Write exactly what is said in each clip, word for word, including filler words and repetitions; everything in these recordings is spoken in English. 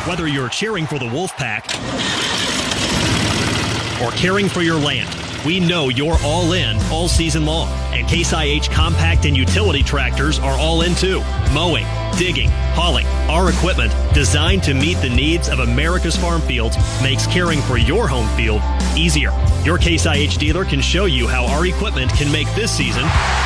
Whether you're cheering for the Wolfpack or caring for your land, we know you're all in all season long. And Case I H compact and utility tractors are all in too. Mowing, digging, hauling. Our equipment, designed to meet the needs of America's farm fields, makes caring for your home field easier. Your Case I H dealer can show you how our equipment can make this season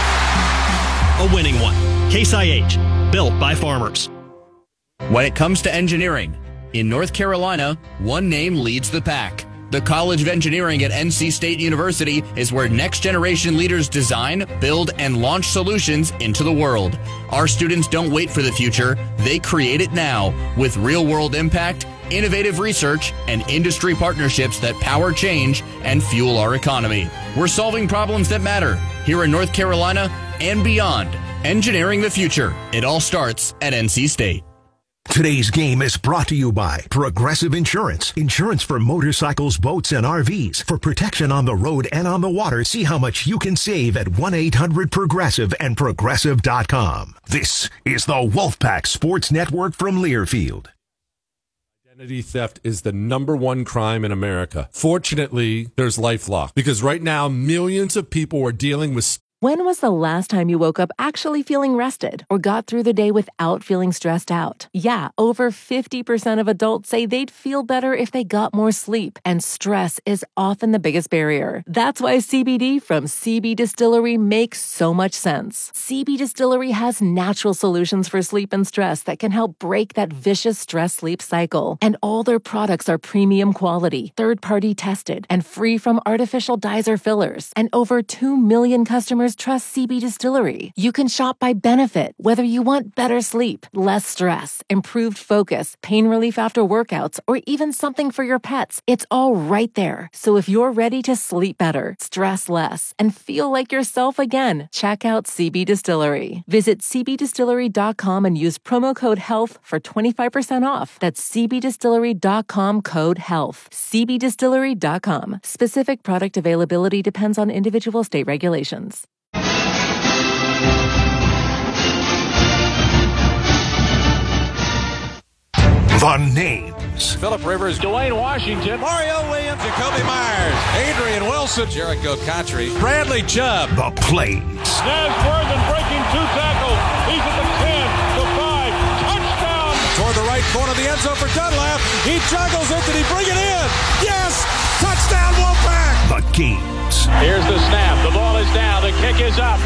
a winning one. Case I H, built by farmers. When it comes to engineering, in North Carolina, one name leads the pack. The College of Engineering at N C State University is where next-generation leaders design, build, and launch solutions into the world. Our students don't wait for the future, they create it now with real-world impact, innovative research, and industry partnerships that power change and fuel our economy. We're solving problems that matter here in North Carolina and beyond. Engineering the future. It all starts at N C State. Today's game is brought to you by Progressive Insurance. Insurance for motorcycles, boats, and R Vs. For protection on the road and on the water, see how much you can save at one eight hundred progressive and progressive dot com. This is the Wolfpack Sports Network from Learfield. Identity theft is the number one crime in America. Fortunately, there's LifeLock, because right now, millions of people are dealing with... When was the last time you woke up actually feeling rested or got through the day without feeling stressed out? Yeah, over fifty percent of adults say they'd feel better if they got more sleep, and stress is often the biggest barrier. That's why C B D from C B Distillery makes so much sense. C B Distillery has natural solutions for sleep and stress that can help break that vicious stress-sleep cycle. And all their products are premium quality, third-party tested, and free from artificial dyes or fillers. And over two million customers trust C B Distillery. You can shop by benefit, whether you want better sleep, less stress, improved focus, pain relief after workouts, or even something for your pets. It's all right there. So if you're ready to sleep better, stress less, and feel like yourself again, check out C B Distillery. Visit c b distillery dot com and use promo code HEALTH for twenty-five percent off. That's c b distillery dot com code HEALTH. c b distillery dot com. Specific product availability depends on individual state regulations. The names. Phillip Rivers, Dwayne Washington, Mario Williams, Jacoby Myers, Adrian Wilson, Jericho Contry, Bradley Chubb. The plays. Nasworthen breaking two tackles. He's at the ten, the five, touchdown. Toward the right corner of the end zone for Dunlap. He juggles it. Did he bring it in? Yes! Touchdown, Wolfpack! The games. Here's the snap. The ball is down. The kick is up.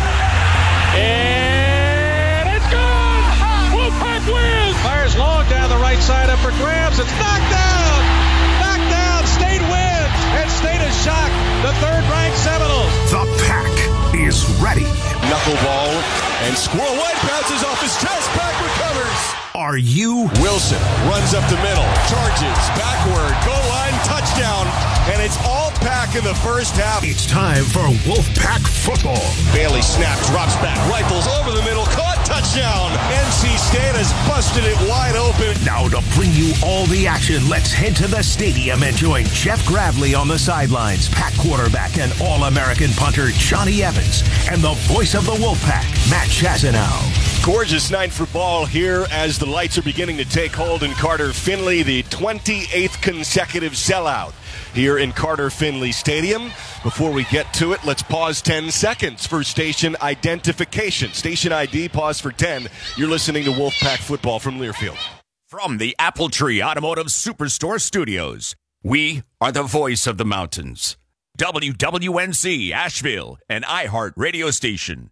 And it's good! Wolfpack wins! Fires long down the right side up for grabs. It's knocked down! Knocked down! State wins! And State is shocked. The third-ranked Seminoles. The Pack is ready. Knuckleball. And Squirrel White bounces off his chest. Pack recovers. Are you? Wilson runs up the middle. Charges. Backward. Goal line. Touchdown. And it's all Pack in the first half. It's time for Wolfpack football. Bailey snaps, drops back, rifles over the middle, caught, touchdown. N C State has busted it wide open. Now to bring you all the action, let's head to the stadium and join Jeff Gravely on the sidelines, Pack quarterback and All-American punter Johnny Evans, and the voice of the Wolfpack, Matt Chazanow. Gorgeous night for ball here as the lights are beginning to take hold in Carter Finley, the twenty-eighth consecutive sellout here in Carter Finley Stadium. Before we get to it, let's pause ten seconds for station identification. Station I D, pause for ten. You're listening to Wolfpack Football from Learfield. From the Apple Tree Automotive Superstore Studios, we are the voice of the mountains. W W N C Asheville, an iHeart radio station.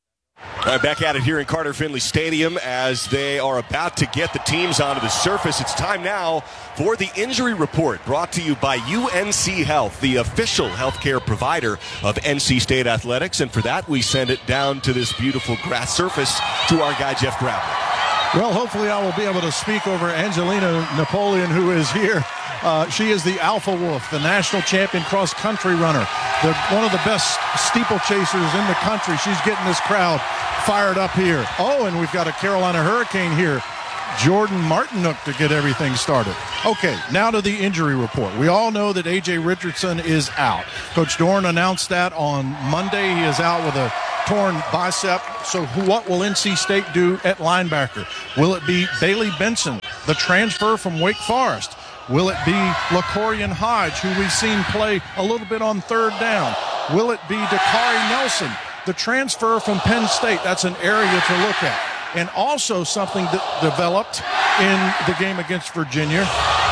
All right, back at it here in Carter Finley Stadium as they are about to get the teams onto the surface. It's time now for the injury report brought to you by U N C Health, the official healthcare provider of N C State Athletics. And for that, we send it down to this beautiful grass surface to our guy, Jeff Gravely. Well, hopefully I will be able to speak over Angelina Napoleon, who is here. Uh, she is the Alpha Wolf, the national champion cross-country runner, the, one of the best steeplechasers in the country. She's getting this crowd fired up here. Oh, and we've got a Carolina Hurricane here, Jordan Martinook, to get everything started. Okay, now to the injury report. We all know that A J Richardson is out. Coach Dorn announced that on Monday. He is out with a torn bicep. So what will N C State do at linebacker? Will it be Bailey Benson the transfer from Wake Forest? Will it be LaCorian Hodge, who we've seen play a little bit on third down? Will it be Dakari Nelson, the transfer from Penn State? That's an area to look at. And also something that developed in the game against Virginia.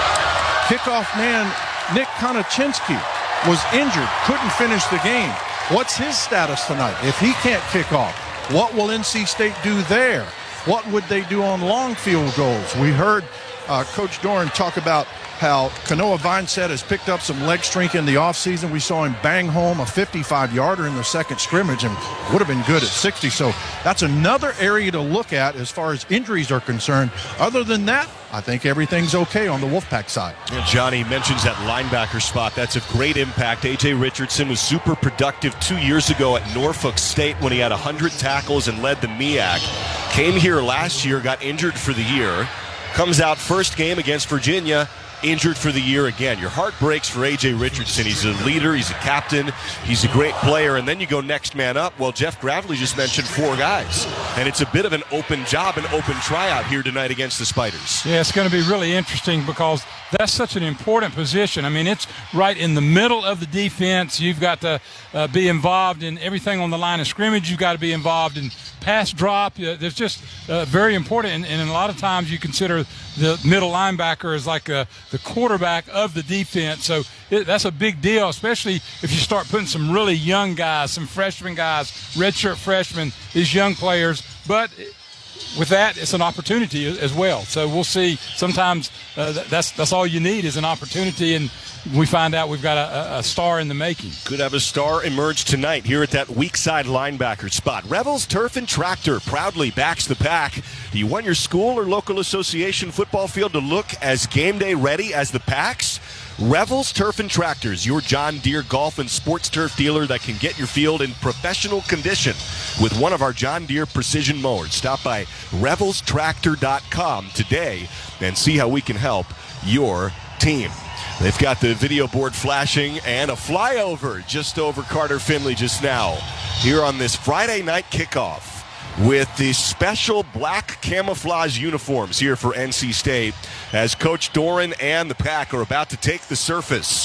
Kickoff man Nick Konochinski was injured, couldn't finish the game. What's his status tonight? If he can't kick off, what will N C State do there? What would they do on long field goals? We heard uh, Coach Doran talk about how Kanoa Vineset has picked up some leg strength in the offseason. We saw him bang home a fifty-five-yarder in the second scrimmage and would have been good at sixty. So that's another area to look at as far as injuries are concerned. Other than that, I think everything's okay on the Wolfpack side. Yeah, Johnny mentions that linebacker spot. That's a great impact. A J Richardson was super productive two years ago at Norfolk State when he had one hundred tackles and led the M E A C. Came here last year, got injured for the year. Comes out first game against Virginia, injured for the year again. Your heart breaks for A J Richardson. He's a leader. He's a captain. He's a great player. And then you go next man up. Well, Jeff Gravely just mentioned four guys. And it's a bit of an open job, an open tryout here tonight against the Spiders. Yeah, it's going to be really interesting because that's such an important position. I mean, it's right in the middle of the defense. You've got to uh, be involved in everything on the line of scrimmage. You've got to be involved in pass drop. Uh, there's just uh, very important. And, and a lot of times you consider the middle linebacker as like a, the quarterback of the defense. So it, that's a big deal, especially if you start putting some really young guys, some freshman guys, redshirt freshmen, these young players. But with that, it's an opportunity as well. So we'll see. Sometimes uh, that's that's all you need is an opportunity, and we find out we've got a, a star in the making. Could have a star emerge tonight here at that weak side linebacker spot. Rebels Turf and Tractor proudly backs the pack. Do you want your school or local association football field to look as game day ready as the Packs? Revels Turf and Tractors, your John Deere golf and sports turf dealer that can get your field in professional condition with one of our John Deere precision mowers. Stop by revels tractor dot com today and see how we can help your team. They've got the video board flashing and a flyover just over Carter Finley just now here on this Friday night kickoff with the special black camouflage uniforms here for N C State as Coach Doran and the Pack are about to take the surface.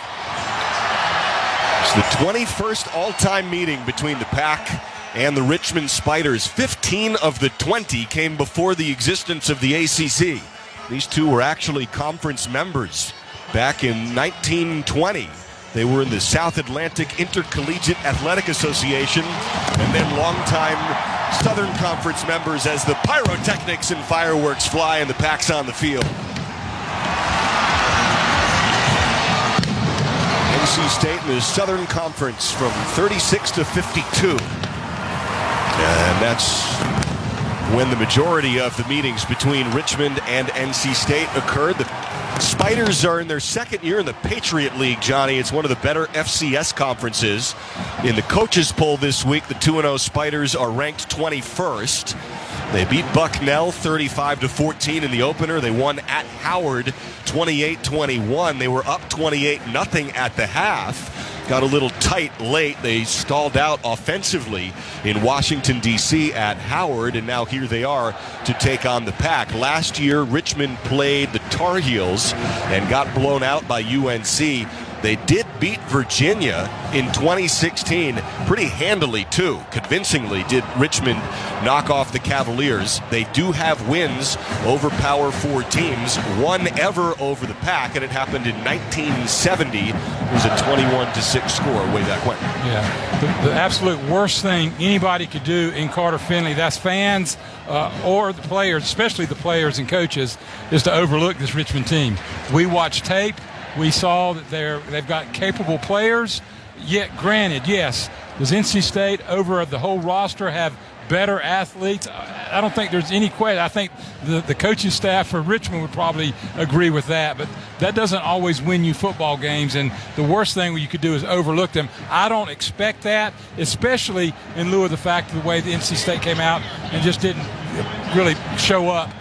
It's the twenty-first all-time meeting between the Pack and the Richmond Spiders. fifteen of the twenty came before the existence of the A C C. These two were actually conference members back in nineteen twenty. They were in the South Atlantic Intercollegiate Athletic Association and then longtime Southern Conference members as the pyrotechnics and fireworks fly and the Pack's on the field. N C State in the Southern Conference from thirty-six to fifty-two. And that's when the majority of the meetings between Richmond and N C State occurred. The Spiders are in their second year in the Patriot League, Johnny. It's one of the better F C S conferences. In the coaches poll this week, the two and oh Spiders are ranked twenty-first. They beat Bucknell thirty-five to fourteen in the opener. They won at Howard twenty-eight twenty-one. They were up twenty-eight nothing at the half. Got a little tight late. They stalled out offensively in Washington, D C at Howard, and now here they are to take on the Pack. Last year, Richmond played the Tar Heels and got blown out by U N C. They did beat Virginia in twenty sixteen pretty handily, too. Convincingly did Richmond knock off the Cavaliers. They do have wins over Power Four teams, one ever over the Pack, and it happened in nineteen seventy. It was a twenty-one to six score way back when. Yeah, the, the absolute worst thing anybody could do in Carter Finley, that's fans uh, or the players, especially the players and coaches, is to overlook this Richmond team. We watched tape. We saw that they're, they've got capable players, yet granted, yes, does N C State over the whole roster have better athletes? I don't think there's any question. I think the, the coaching staff for Richmond would probably agree with that, but that doesn't always win you football games, and the worst thing you could do is overlook them. I don't expect that, especially in lieu of the fact of the way the N C State came out and just didn't really show up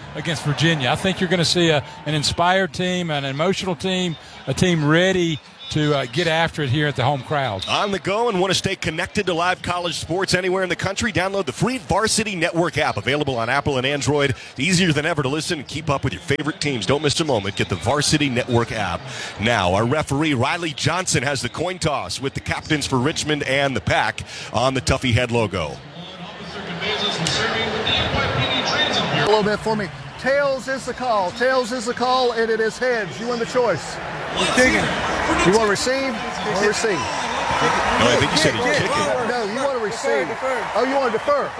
against Virginia. I think you're going to see a, an inspired team, an emotional team, a team ready to uh, get after it here at the home crowd. On the go and want to stay connected to live college sports anywhere in the country? Download the free Varsity Network app, available on Apple and Android. Easier than ever to listen and keep up with your favorite teams. Don't miss a moment. Get the Varsity Network app now. Our referee, Riley Johnson, has the coin toss with the captains for Richmond and the Pack on the Tuffy Head logo. A little bit for me. Tails is the call. Tails is the call, and it is heads. You win the choice. Kicking. You want to receive or receive? No, I think you said he's kicking. No, you want to receive. Oh, you want to defer.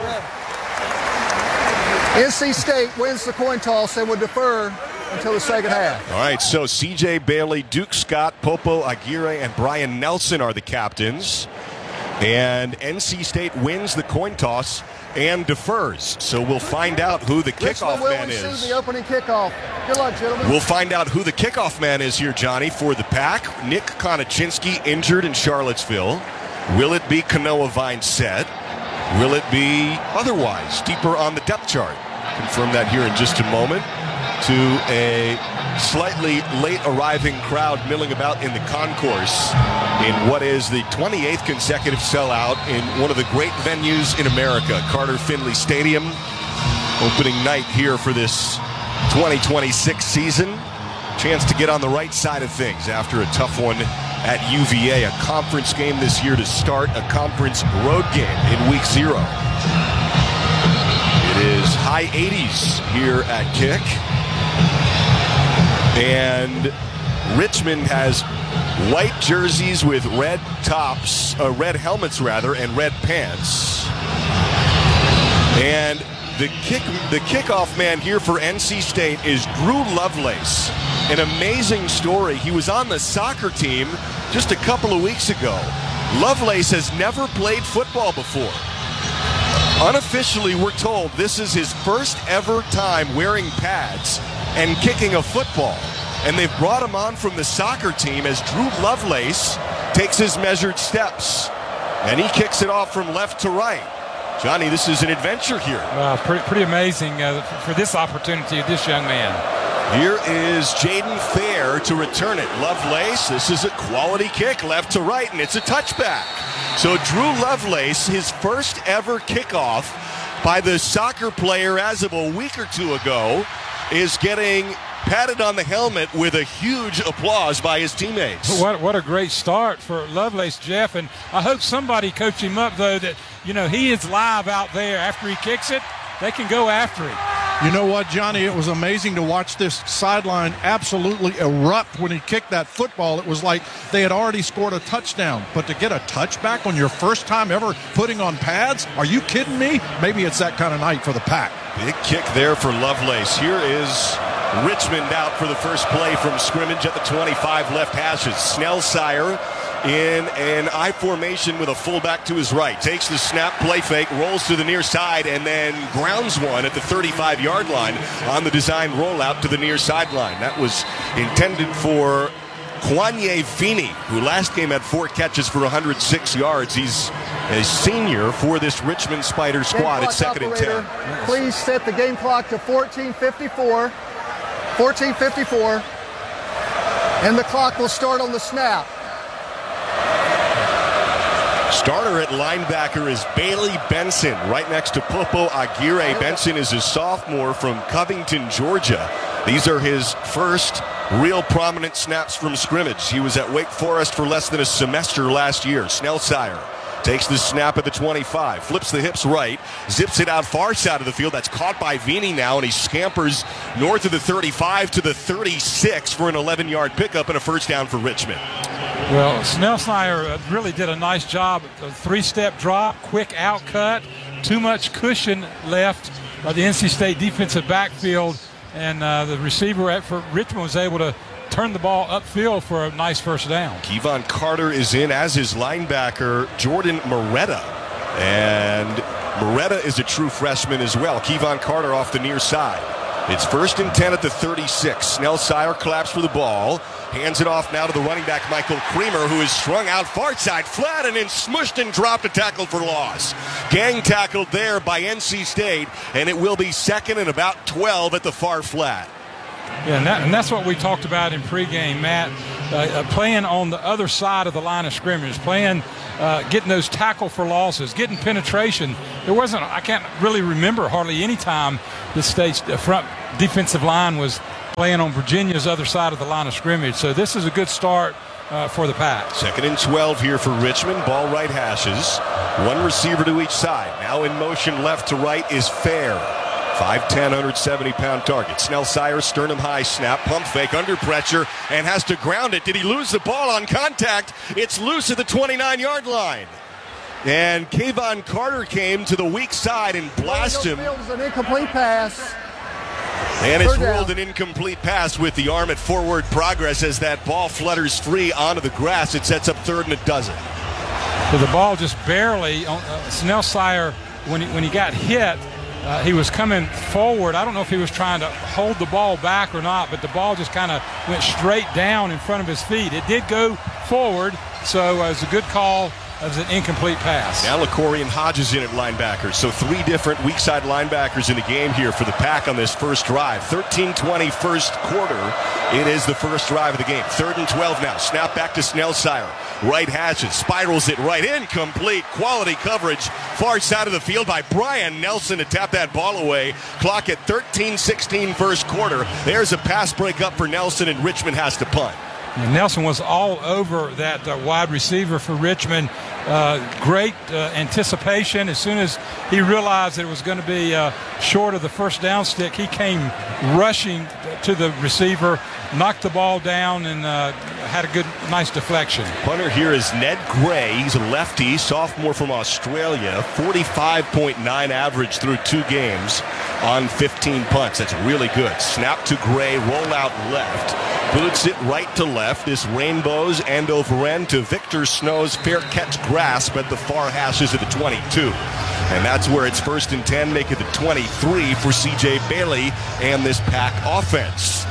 N C State wins the coin toss and will defer until the second half. All right, so C J Bailey, Duke Scott, Popo Aguirre, and Brian Nelson are the captains. And N C State wins the coin toss and defers. So we'll find out who the kickoff man is. Richmond will receive the opening kickoff. Good luck, gentlemen. We'll find out who the kickoff man is here, Johnny, for the Pack. Nick Konachinsky, injured in Charlottesville. Will it be Kanoa Vincent? Will it be otherwise, deeper on the depth chart? Confirm that here in just a moment. To a slightly late arriving crowd milling about in the concourse in what is the twenty-eighth consecutive sellout in one of the great venues in America, Carter Finley Stadium. Opening night here for this twenty twenty-six season. Chance to get on the right side of things after a tough one at U V A. A conference game this year to start a conference road game in week zero. It is high eighties here at kick. And Richmond has white jerseys with red tops, uh, red helmets rather, and red pants. And the kick, the kickoff man here for N C State is Drew Lovelace. An amazing story. He was on the soccer team just a couple of weeks ago. Lovelace has never played football before. Unofficially, we're told this is his first ever time wearing pads and kicking a football. And they've brought him on from the soccer team as Drew Lovelace takes his measured steps. And he kicks it off from left to right. Johnny, this is an adventure here. Wow, pretty, pretty amazing uh, for this opportunity of this young man. Here is Jaden Fair to return it. Lovelace, this is a quality kick left to right, and it's a touchback. So Drew Lovelace, his first ever kickoff by the soccer player as of a week or two ago, is getting patted on the helmet with a huge applause by his teammates. What what a great start for Lovelace, Jeff. And I hope somebody coached him up, though, that, you know, he is live out there. After he kicks it, they can go after him. You know what, Johnny? It was amazing to watch this sideline absolutely erupt when he kicked that football. It was like they had already scored a touchdown. But to get a touchback on your first time ever putting on pads? Are you kidding me? Maybe it's that kind of night for the Pack. Big kick there for Lovelace. Here is Richmond out for the first play from scrimmage at the twenty-five left hashes. Snellsire in an I formation with a fullback to his right. Takes the snap, play fake, rolls to the near side, and then grounds one at the thirty-five-yard line on the design rollout to the near sideline. That was intended for Kwanye Feeney, who last game had four catches for one hundred six yards. He's a senior for this Richmond Spider squad at second and ten. Please set the game clock to fourteen fifty-four. fourteen fifty-four. And the clock will start on the snap. Starter at linebacker is Bailey Benson, right next to Popo Aguirre. Benson is a sophomore from Covington, Georgia. These are his first real prominent snaps from scrimmage. He was at Wake Forest for less than a semester last year. Snellsire takes the snap at the twenty-five, flips the hips right, zips it out far side of the field. That's caught by Vini now, and he scampers north of the thirty-five to the thirty-six for an eleven-yard pickup and a first down for Richmond. Well, Snellsire really did a nice job. A three-step drop, quick out cut, too much cushion left by the N C State defensive backfield, and uh, the receiver for Richmond was able to turn the ball upfield for a nice first down. Kevon Carter is in as his linebacker, Jordan Moretta. And Moretta is a true freshman as well. Kevon Carter off the near side. It's first and ten at the thirty-six. Snell Sire claps for the ball. Hands it off now to the running back, Michael Creamer, who is strung out far side flat and then smushed and dropped a tackle for loss. Gang tackled there by N C State, and it will be second and about twelve at the far flat. Yeah, and, that, and that's what we talked about in pregame, Matt. Uh, uh, playing on the other side of the line of scrimmage, playing, uh, getting those tackle for losses, getting penetration. There wasn't, I can't really remember hardly any time the state's front defensive line was playing on Virginia's other side of the line of scrimmage. So this is a good start uh, for the Pack. Second and twelve here for Richmond. Ball right hashes. One receiver to each side. Now in motion left to right is Fair. five ten, one hundred seventy pound target. Snell Sire, sternum high snap, pump fake, under pressure, and has to ground it. Did he lose the ball on contact? It's loose at the twenty-nine yard line. And Kayvon Carter came to the weak side and blasted him. Fields an incomplete pass. And it's ruled an incomplete pass with the arm at forward progress as that ball flutters free onto the grass. It sets up third and a dozen. So the ball just barely, uh, Snell Sire, when he, when he got hit, Uh, he was coming forward. I don't know if he was trying to hold the ball back or not, but the ball just kind of went straight down in front of his feet. It did go forward, so uh, it was a good call. It was an incomplete pass. Now LaCorian Hodges in at linebacker. So three different weak side linebackers in the game here for the Pack on this first drive. thirteen twenty first quarter. It is the first drive of the game. Third and twelve now. Snap back to Snell Sire. Right hashes. Spirals it right. Incomplete. Quality coverage. Far side of the field by Brian Nelson to tap that ball away. Clock at thirteen sixteen first quarter. There's a pass break up for Nelson, and Richmond has to punt. And Nelson was all over that uh, wide receiver for Richmond. Uh, great uh, anticipation. As soon as he realized that it was going to be uh, short of the first down stick, he came rushing to the receiver, knocked the ball down, and uh, had a good, nice deflection. Punter here is Ned Gray. He's a lefty, sophomore from Australia. forty-five point nine average through two games on fifteen punts. That's really good. Snap to Gray, roll out left. Boots it right to left. This rainbows end over end to Victor Snow's fair catch grasp at the far hashes of the twenty-two. And that's where it's first and ten, make it the twenty-three for C J Bailey and this Pack offense.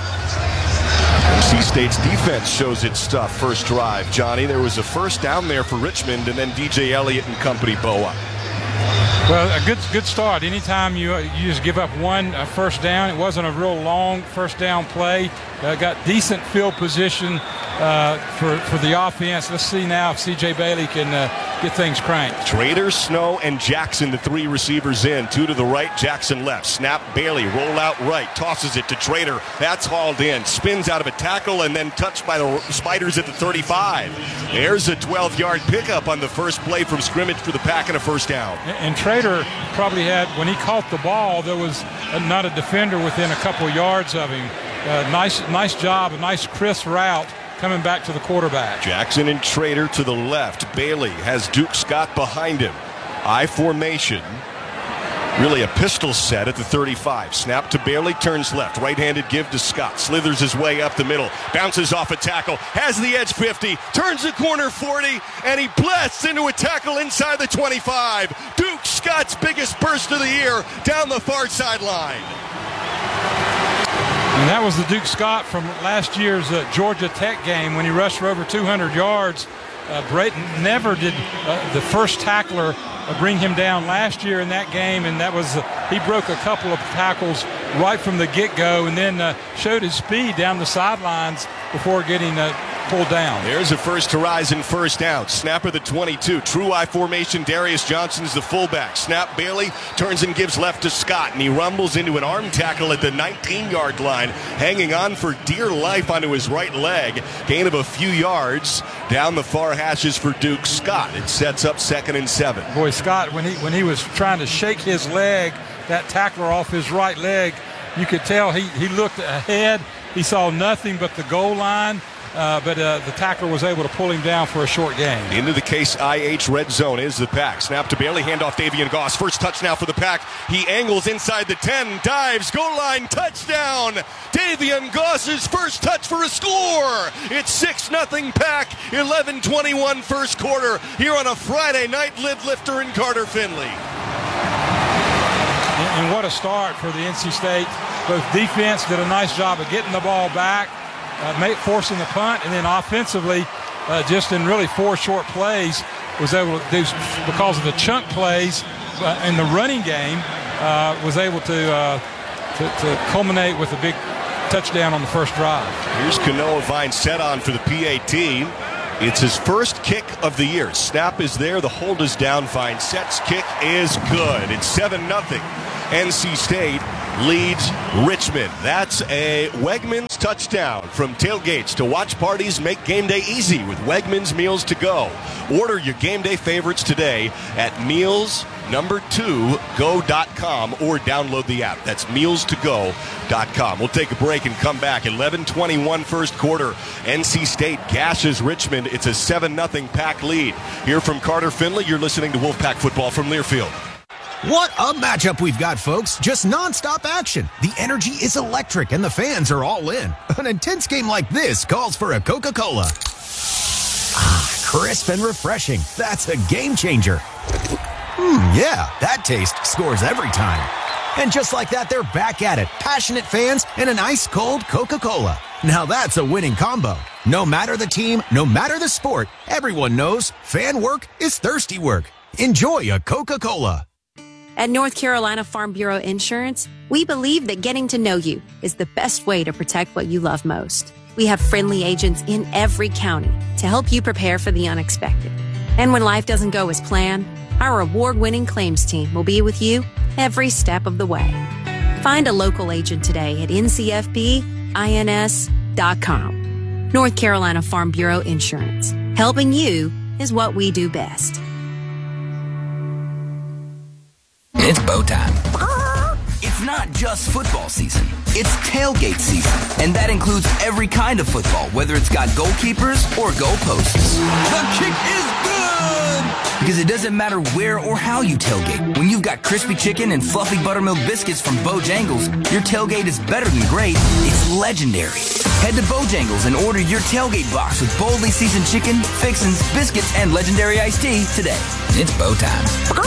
N C State's defense shows its stuff first drive. Johnny, there was a first down there for Richmond, and then D J Elliott and company bow up. Well, a good good start. Anytime you uh, you just give up one uh, first down, it wasn't a real long first down play. Uh, got decent field position uh, for for the offense. Let's see now if C J Bailey can uh, get things cranked. Trader, Snow, and Jackson, the three receivers in. Two to the right, Jackson left. Snap, Bailey, roll out right, tosses it to Trader. That's hauled in. Spins out of a tackle and then touched by the Spiders at the thirty-five. There's a twelve yard pickup on the first play from scrimmage for the Pack and a first down. And, and Trader probably had, when he caught the ball, there was a, not a defender within a couple yards of him. Uh, nice, nice job, a nice crisp route coming back to the quarterback. Jackson and Trader to the left. Bailey has Duke Scott behind him. I formation. Really a pistol set at the thirty-five. Snap to Bailey, turns left. Right-handed give to Scott. Slithers his way up the middle. Bounces off a tackle. Has the edge fifty. Turns the corner forty. And he blasts into a tackle inside the twenty-five. Duke Scott's biggest burst of the year down the far sideline. And that was the Duke Scott from last year's uh, Georgia Tech game when he rushed for over two hundred yards. Uh, Brayton never did uh, the first tackler uh, bring him down last year in that game, and that was uh, he broke a couple of tackles right from the get-go, and then uh, showed his speed down the sidelines before getting uh, pulled down. There's a first horizon first down. Snap of the twenty-two. True I formation. Darius Johnson's the fullback. Snap, Bailey turns and gives left to Scott, and he rumbles into an arm tackle at the nineteen yard line, hanging on for dear life onto his right leg. Gain of a few yards down the far hashes for Duke Scott. It sets up second and seven. Boy, Scott, when he when he was trying to shake his leg, that tackler off his right leg, you could tell he, he looked ahead. He saw nothing but the goal line. Uh, but uh, the tackler was able to pull him down for a short gain. Into the Case I H red zone is the Pack. Snap to Bailey, handoff Davian Goss. First touch now for the Pack. He angles inside the ten, dives, goal line, touchdown. Davian Goss's first touch for a score. It's six nothing Pack, eleven twenty-one first quarter here on a Friday night lid lifter in Carter Finley. And, and what a start for the N C State both defense did a nice job of getting the ball back, uh, make, forcing the punt, and then offensively, uh, just in really four short plays, was able to do, because of the chunk plays uh, in the running game, uh, was able to, uh, to to culminate with a big touchdown on the first drive. Here's Kanoa Vine set on for the P A T. It's his first kick of the year. Snap is there. The hold is down. Vine sets. Kick is good. It's seven nothing. N C State leads Richmond. That's a Wegmans touchdown. From tailgates to watch parties, make game day easy with Wegmans Meals to Go. Order your game day favorites today at meals number two go dot com or download the app. That's meals to go dot com. We'll take a break and come back. eleven twenty-one first quarter. N C State gashes Richmond. It's a seven nothing Pack lead. Here from Carter Finley, you're listening to Wolfpack Football from Learfield. What a matchup we've got, folks. Just nonstop action. The energy is electric and the fans are all in. An intense game like this calls for a Coca-Cola. Ah, crisp and refreshing. That's a game changer. Hmm, yeah, that taste scores every time. And just like that, they're back at it. Passionate fans and an ice-cold Coca-Cola. Now that's a winning combo. No matter the team, no matter the sport, everyone knows fan work is thirsty work. Enjoy a Coca-Cola. At North Carolina Farm Bureau Insurance, we believe that getting to know you is the best way to protect what you love most. We have friendly agents in every county to help you prepare for the unexpected. And when life doesn't go as planned, our award-winning claims team will be with you every step of the way. Find a local agent today at N C F B I N S dot com. North Carolina Farm Bureau Insurance. Helping you is what we do best. It's bow time. It's not just football season. It's tailgate season. And that includes every kind of football, whether it's got goalkeepers or goalposts. The kick is good! Because it doesn't matter where or how you tailgate. When you've got crispy chicken and fluffy buttermilk biscuits from Bojangles, your tailgate is better than great. It's legendary. Head to Bojangles and order your tailgate box with boldly seasoned chicken, fixins, biscuits, and legendary iced tea today. It's bow time.